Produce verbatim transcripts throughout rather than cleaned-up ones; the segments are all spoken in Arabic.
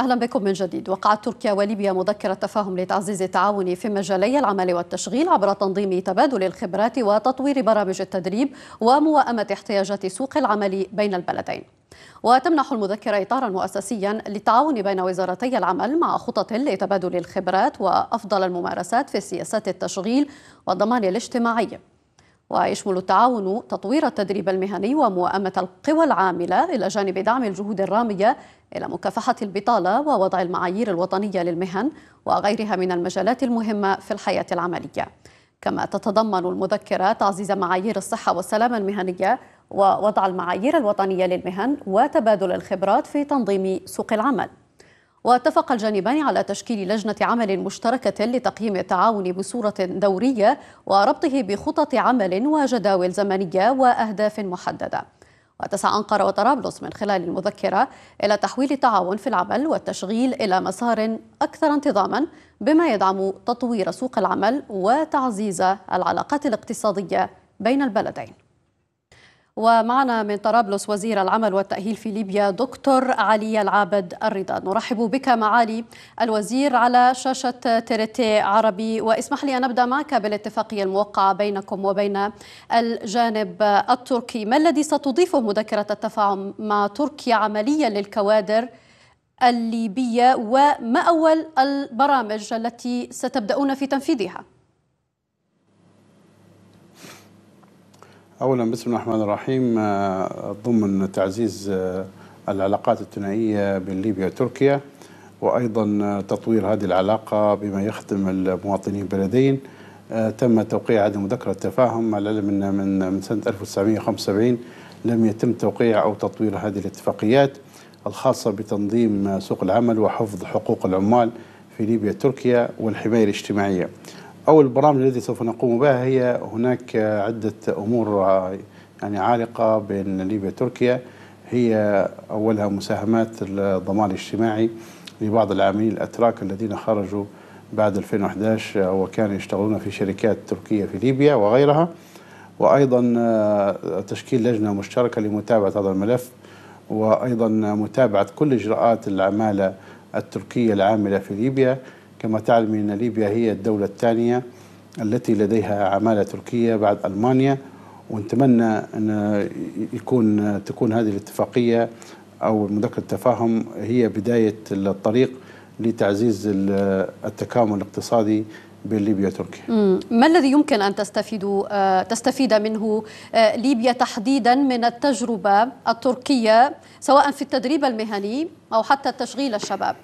أهلا بكم من جديد. وقعت تركيا وليبيا مذكرة تفاهم لتعزيز التعاون في مجالي العمل والتشغيل عبر تنظيم تبادل الخبرات وتطوير برامج التدريب وموائمة احتياجات سوق العمل بين البلدين. وتمنح المذكرة إطارا مؤسسيا للتعاون بين وزارتي العمل مع خطط لتبادل الخبرات وأفضل الممارسات في سياسات التشغيل والضمان الاجتماعي. ويشمل التعاون تطوير التدريب المهني وموائمة القوى العاملة إلى جانب دعم الجهود الرامية إلى مكافحة البطالة ووضع المعايير الوطنية للمهن وغيرها من المجالات المهمة في الحياة العملية. كما تتضمن المذكرة تعزيز معايير الصحة والسلامة المهنية ووضع المعايير الوطنية للمهن وتبادل الخبرات في تنظيم سوق العمل. واتفق الجانبان على تشكيل لجنة عمل مشتركة لتقييم التعاون بصورة دورية وربطه بخطط عمل وجداول زمنية وأهداف محددة. وتسعى أنقرة وطرابلس من خلال المذكرة إلى تحويل التعاون في العمل والتشغيل إلى مسار أكثر انتظاما بما يدعم تطوير سوق العمل وتعزيز العلاقات الاقتصادية بين البلدين. ومعنا من طرابلس وزير العمل والتأهيل في ليبيا دكتور علي العابد الرضا. نرحب بك معالي الوزير على شاشة تيرتي عربي، واسمح لي أن أبدأ معك بالاتفاقية الموقعة بينكم وبين الجانب التركي. ما الذي ستضيفه مذكرة التفاهم مع تركيا عمليا للكوادر الليبية، وما أول البرامج التي ستبدأون في تنفيذها؟ أولا بسم الله الرحمن الرحيم، ضمن تعزيز العلاقات الثنائية بين ليبيا وتركيا وأيضا تطوير هذه العلاقة بما يخدم المواطنين البلدين، تم توقيع هذه مذكرة تفاهم، مع العلم أن من من سنة ألف وتسعمئة وخمسة وسبعين لم يتم توقيع أو تطوير هذه الاتفاقيات الخاصة بتنظيم سوق العمل وحفظ حقوق العمال في ليبيا وتركيا والحماية الاجتماعية. أول البرامج التي سوف نقوم بها هي هناك عدة أمور يعني عالقة بين ليبيا وتركيا. هي أولها مساهمات الضمان الاجتماعي لبعض العاملين الأتراك الذين خرجوا بعد ألفين وأحد عشر وكانوا يشتغلون في شركات تركية في ليبيا وغيرها، وأيضا تشكيل لجنة مشتركة لمتابعة هذا الملف، وأيضا متابعة كل إجراءات العمالة التركية العاملة في ليبيا. كما تعلم أن ليبيا هي الدولة الثانية التي لديها عمالة تركية بعد ألمانيا، ونتمنى أن يكون تكون هذه الاتفاقية أو مذكرة التفاهم هي بداية الطريق لتعزيز التكامل الاقتصادي بين ليبيا وتركيا. ما الذي يمكن أن تستفيدوا تستفيد منه ليبيا تحديدا من التجربة التركية سواء في التدريب المهني أو حتى تشغيل الشباب؟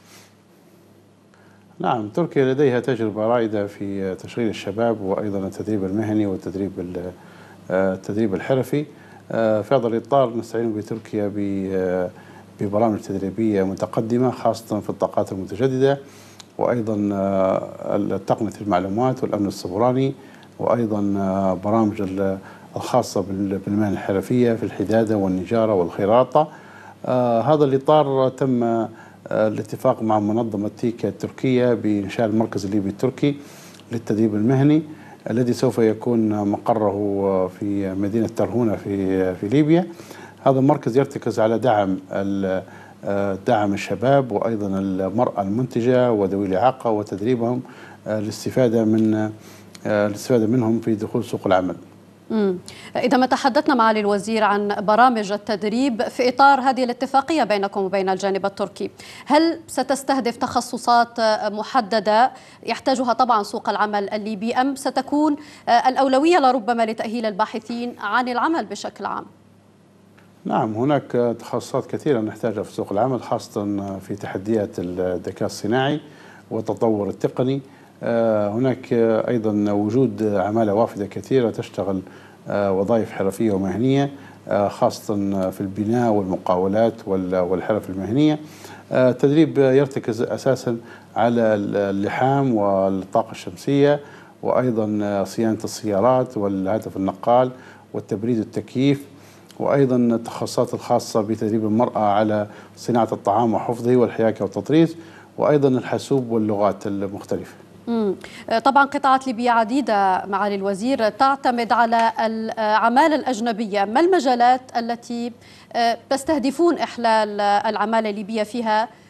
نعم، تركيا لديها تجربة رائدة في تشغيل الشباب وأيضا التدريب المهني والتدريب التدريب الحرفي. في هذا الإطار نستعين بتركيا ببرامج تدريبية متقدمة خاصة في الطاقات المتجددة، وأيضا تقنية المعلومات والأمن السيبراني، وأيضا برامج الخاصة بالمهن الحرفية في الحدادة والنجارة والخراطة. هذا الإطار تم الاتفاق مع منظمة تيكا التركية بإنشاء المركز الليبي التركي للتدريب المهني الذي سوف يكون مقره في مدينة ترهونة في في ليبيا. هذا المركز يرتكز على دعم دعم الشباب وأيضا المرأة المنتجة وذوي الإعاقة وتدريبهم للاستفادة من الاستفادة منهم في دخول سوق العمل. إذا ما تحدثنا معالي الوزير عن برامج التدريب في إطار هذه الاتفاقية بينكم وبين الجانب التركي، هل ستستهدف تخصصات محددة يحتاجها طبعا سوق العمل الليبي، أم ستكون الأولوية لربما لتأهيل الباحثين عن العمل بشكل عام؟ نعم، هناك تخصصات كثيرة نحتاجها في سوق العمل، خاصة في تحديات الذكاء الصناعي والتطور التقني. هناك أيضا وجود عمالة وافدة كثيرة تشتغل وظائف حرفية ومهنية، خاصة في البناء والمقاولات والحرف المهنية. التدريب يرتكز أساسا على اللحام والطاقة الشمسية وأيضا صيانة السيارات والهاتف النقال والتبريد والتكييف، وأيضا التخصصات الخاصة بتدريب المرأة على صناعة الطعام وحفظه والحياكة والتطريز، وأيضا الحاسوب واللغات المختلفة. مم. طبعا قطاعات ليبية عديدة معالي الوزير تعتمد على العمالة الأجنبية. ما المجالات التي تستهدفون إحلال العمالة الليبية فيها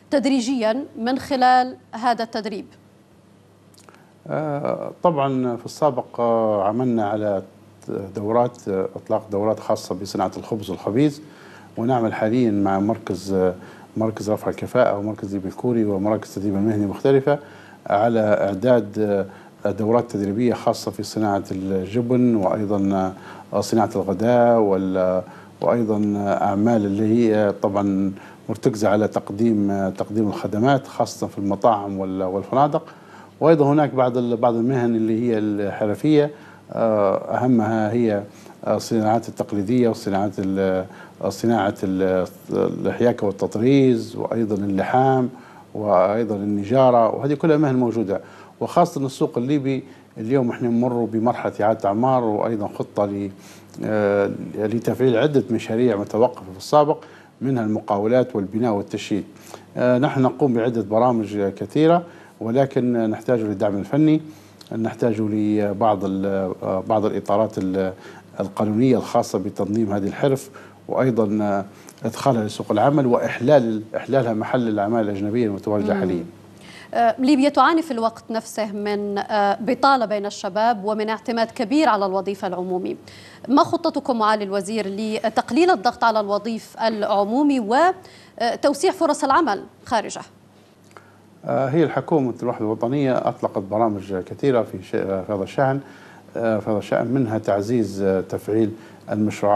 تدريجيا من خلال هذا التدريب؟ طبعا في السابق عملنا على دورات اطلاق دورات خاصه بصناعه الخبز والخبيز، ونعمل حاليا مع مركز مركز رفع الكفاءه ومركز تدريب الكوري ومراكز التدريب المهني مختلفه على اعداد دورات تدريبيه خاصه في صناعه الجبن، وايضا صناعه الغداء، وايضا اعمال اللي هي طبعا مرتكزه على تقديم تقديم الخدمات خاصه في المطاعم والفنادق. وايضا هناك بعض بعض المهن اللي هي الحرفيه، اهمها هي الصناعات التقليديه وصناعات صناعه الحياكه والتطريز، وايضا اللحام، وايضا النجاره، وهذه كلها مهن موجوده. وخاصه السوق الليبي اليوم احنا نمر بمرحله اعاده اعمار، وايضا خطه لتفعيل عده مشاريع متوقفه في السابق، منها المقاولات والبناء والتشييد. نحن نقوم بعده برامج كثيره، ولكن نحتاج للدعم الفني، نحتاج لبعض بعض الاطارات القانونيه الخاصه بتنظيم هذه الحرف، وايضا ادخالها لسوق العمل واحلال احلالها محل الاعمال الاجنبيه المتواجده حاليا. ليبيا تعاني في الوقت نفسه من بطالة بين الشباب ومن اعتماد كبير على الوظيفة العمومي. ما خطتكم معالي الوزير لتقليل الضغط على الوظيف العمومي وتوسيع فرص العمل خارجه؟ هي الحكومة الوحدة الوطنية أطلقت برامج كثيرة في هذا الشأن في هذا الشأن منها تعزيز تفعيل المشروعات